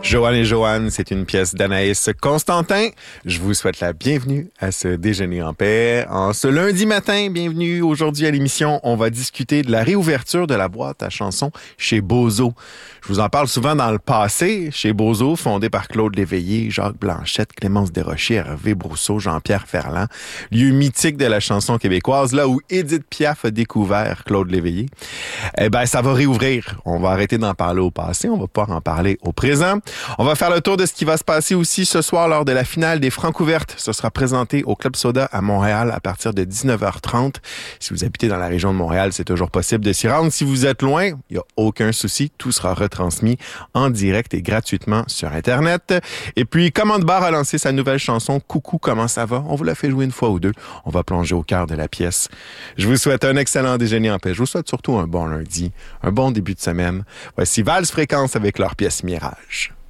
Joanne et Joanne, c'est une pièce d'Anaïs Constantin. Je vous souhaite la bienvenue à ce Déjeuner en paix. En ce lundi matin, bienvenue aujourd'hui à l'émission. On va discuter de la réouverture de la boîte à chansons chez Bozo. Je vous en parle souvent dans le passé. Chez Bozo, fondé par Claude Léveillé, Jacques Blanchette, Clémence Desrochers, Hervé Brousseau, Jean-Pierre Ferland. Lieu mythique de la chanson québécoise, là où Édith Piaf a découvert Claude Léveillé. Eh ben, ça va réouvrir. On va arrêter d'en parler au passé. On va pouvoir en parler au présent. On va faire le tour de ce qui va se passer aussi ce soir lors de la finale des Francouvertes. Ce sera présenté au Club Soda à Montréal à partir de 19h30. Si vous habitez dans la région de Montréal, c'est toujours possible de s'y rendre. Si vous êtes loin, il n'y a aucun souci. Tout sera retransmis en direct et gratuitement sur Internet. Et puis, Commande Bar a lancé sa nouvelle chanson « Coucou, comment ça va ?» On vous la fait jouer une fois ou deux. On va plonger au cœur de la pièce. Je vous souhaite un excellent déjeuner en paix. Je vous souhaite surtout un bon lundi, un bon début de semaine. Voici Vals Fréquence avec leur pièce Mirage.